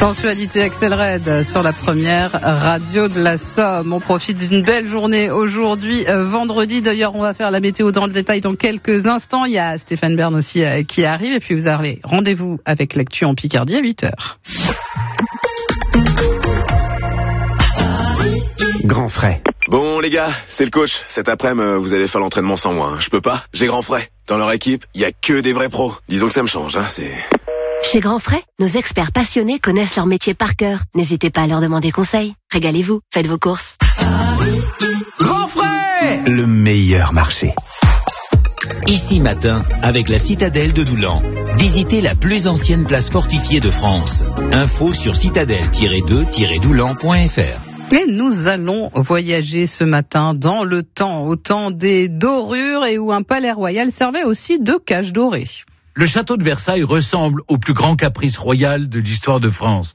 Sensualité Axel Red sur la première radio de la Somme. On profite d'une belle journée aujourd'hui, vendredi. D'ailleurs, on va faire la météo dans le détail dans quelques instants. Il y a Stéphane Bern aussi qui arrive. Et puis vous avez rendez-vous avec l'actu en Picardie à 8h. Grand frais. Bon les gars, c'est le coach. Cet après-midi, vous allez faire l'entraînement sans moi. Je peux pas, j'ai Grand frais. Dans leur équipe, il y a que des vrais pros. Disons que ça me change, c'est... Chez Grand Frais, nos experts passionnés connaissent leur métier par cœur. N'hésitez pas à leur demander conseil. Régalez-vous, faites vos courses. Grand frais, le meilleur marché. Ici matin, avec la citadelle de Doulan. Visitez la plus ancienne place fortifiée de France. Info sur citadelle-2-doulan.fr. Et nous allons voyager ce matin dans le temps, au temps des dorures et où un palais royal servait aussi de cage dorée. Le château de Versailles ressemble au plus grand caprice royal de l'histoire de France.